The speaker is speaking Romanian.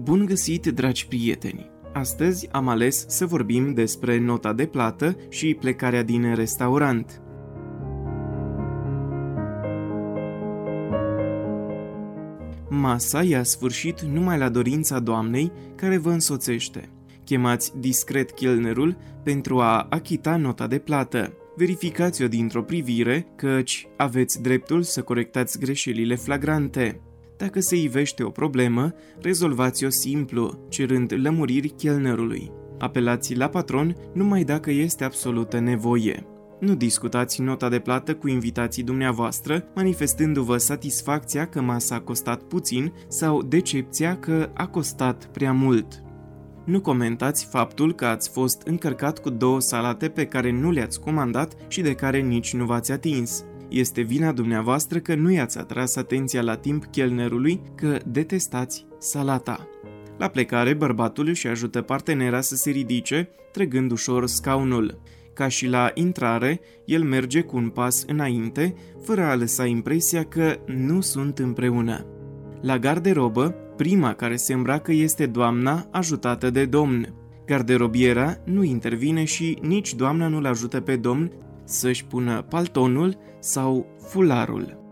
Bun găsit, dragi prieteni! Astăzi am ales să vorbim despre nota de plată și plecarea din restaurant. Masa ia sfârșit numai la dorința doamnei care vă însoțește. Chemați discret chelnerul pentru a achita nota de plată. Verificați-o dintr-o privire, căci aveți dreptul să corectați greșelile flagrante. Dacă se ivește o problemă, rezolvați-o simplu, cerând lămuriri chelnerului. Apelați la patron numai dacă este absolută nevoie. Nu discutați nota de plată cu invitații dumneavoastră, manifestându-vă satisfacția că masa a costat puțin sau decepția că a costat prea mult. Nu comentați faptul că ați fost încărcat cu 2 salate pe care nu le-ați comandat și de care nici nu v-ați atins. Este vina dumneavoastră că nu i-ați atras atenția la timp chelnerului că detestați salata. La plecare, bărbatul își ajută partenera să se ridice, trăgând ușor scaunul. Ca și la intrare, el merge cu un pas înainte, fără a lăsa impresia că nu sunt împreună. La garderobă, prima care se îmbracă este doamna ajutată de domn. Garderobiera nu intervine și nici doamna nu-l ajută pe domn să-și pună paltonul sau fularul.